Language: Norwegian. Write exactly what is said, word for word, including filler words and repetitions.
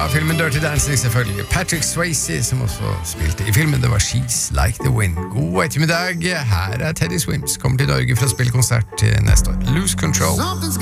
fra filmen Dirty Dancing, selvfølgelig. Patrick Swayze, som også spilte i filmen. Det var She's Like the Wind. God ettermiddag. Her er Teddy Swims. Kommer til Norge for å spille konsert til neste år. Lose Control.